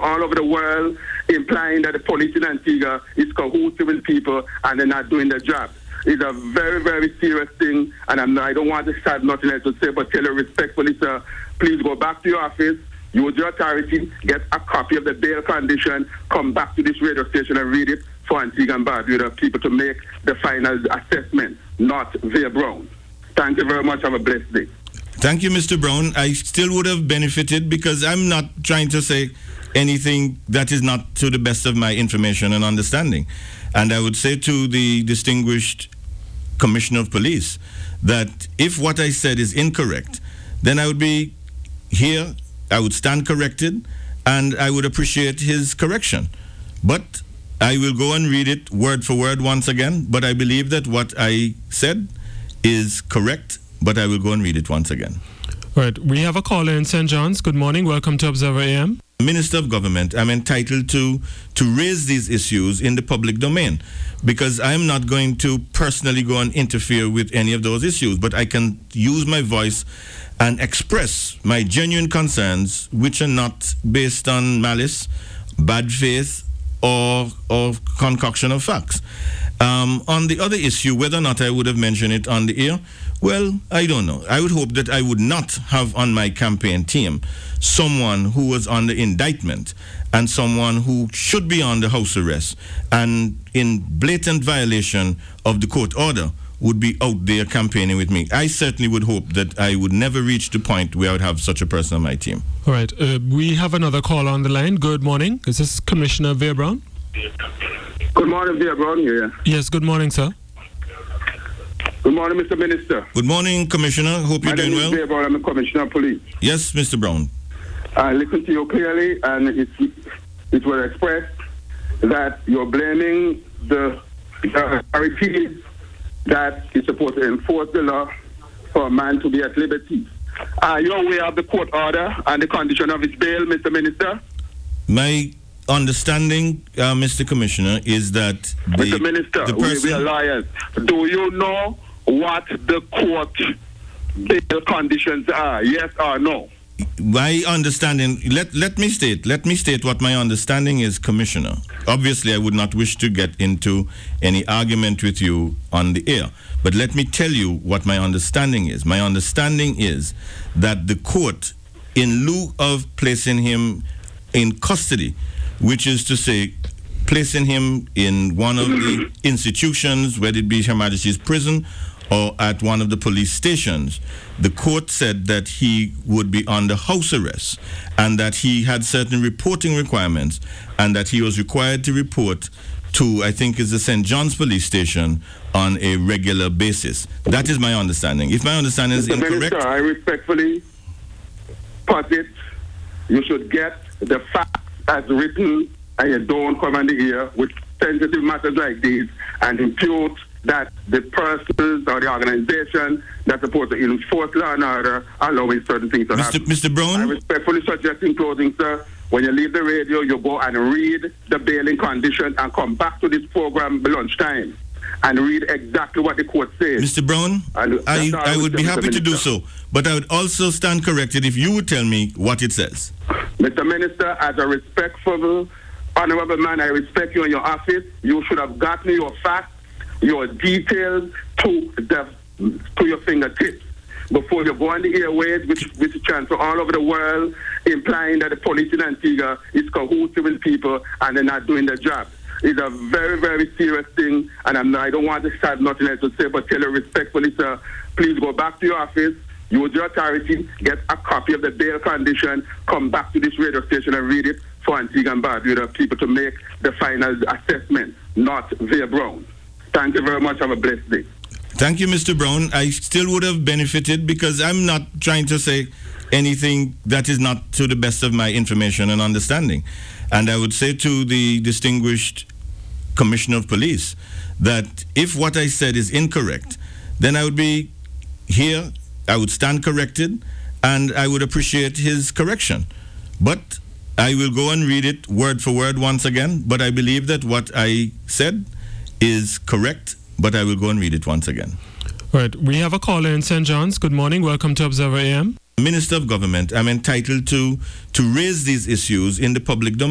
all over the world, implying that the police in Antigua is cahoots with people and they're not doing their job. It's a very, very serious thing, and I don't want to have nothing else to say, but tell you respectfully, sir, please go back to your office, use your authority, get a copy of the bail condition, come back to this radio station and read it for Antigua and Barbuda people to make the final assessment, not Via Brown. Thank you very much. Have a blessed day. Thank you, Mr. Brown. I still would have benefited because I'm not trying to say anything that is not to the best of my information and understanding. And I would say to the distinguished Commissioner of Police that if what I said is incorrect, then I would be here, I would stand corrected, and I would appreciate his correction. But I will go and read it word for word once again, but I believe that what I said is correct, but I will go and read it once again. Right. We have a caller in St. John's. Good morning. Welcome to Observer AM. Minister of Government, I'm entitled to raise these issues in the public domain because I'm not going to personally go and interfere with any of those issues, but I can use my voice and express my genuine concerns, which are not based on malice, bad faith, or concoction of facts. On the other issue, whether or not I would have mentioned it on the air, well, I don't know. I would hope that I would not have on my campaign team someone who was under indictment and someone who should be under house arrest and in blatant violation of the court order would be out there campaigning with me. I certainly would hope that I would never reach the point where I would have such a person on my team. All right. We have another caller on the line. Good morning. Is this Commissioner Via Brown? Good morning, Via Brown here. Yes, good morning, sir. Good morning, Mr. Minister. Good morning, Commissioner. Hope you're doing well. Via Brown. I'm the Commissioner of Police. Yes, Mr. Brown. I listened to you clearly, and it was expressed that you're blaming the authorities that is supposed to enforce the law for a man to be at liberty. Are you aware of the court order and the condition of his bail, Mr. Minister? My understanding, Mr. Commissioner, is that Mr. Minister, we are lawyers. Do you know what the court bail conditions are? Yes or no? My understanding, let me state what my understanding is, Commissioner. Obviously, I would not wish to get into any argument with you on the air, but let me tell you what my understanding is. My understanding is that the court, in lieu of placing him in custody, which is to say, placing him in one of the institutions, whether it be Her Majesty's prison or at one of the police stations, the court said that he would be under house arrest and that he had certain reporting requirements and that he was required to report to, I think, is the St. John's police station on a regular basis. That is my understanding. If my understanding is incorrect... Minister, I respectfully posit you should get the facts as written and you don't come on the air with sensitive matters like these and impute that the persons or the organization that's supposed to enforce law and order are allowing certain things to happen. Mr. Brown? I respectfully suggest in closing, sir, when you leave the radio, you go and read the bailing conditions and come back to this program by lunchtime and read exactly what the court says. Mr. Brown, I would be happy to do so, but I would also stand corrected if you would tell me what it says. Mr. Minister, as a respectful, honorable man, I respect you in your office. You should have gotten your facts, your details to your fingertips before you go on the airways, which transfer all over the world, implying that the police in Antigua is cahoots with people and they're not doing their job. It's a very, very serious thing, and I don't want to have nothing else to say, but tell you respectfully, sir, please go back to your office, use your authority, get a copy of the bail condition, come back to this radio station and read it for Antigua and Barbuda people to make the final assessment, not Via Brown. Thank you very much. Have a blessed day. Thank you, Mr. Brown. I still would have benefited because I'm not trying to say anything that is not to the best of my information and understanding. And I would say to the distinguished Commissioner of Police that if what I said is incorrect, then I would be here, I would stand corrected, and I would appreciate his correction. But I will go and read it word for word once again, but I believe that what I said is correct, but I will go and read it once again. Right. We have a caller in St. John's. Good morning. Welcome to Observer AM. Minister of Government, I'm entitled to raise these issues in the public domain.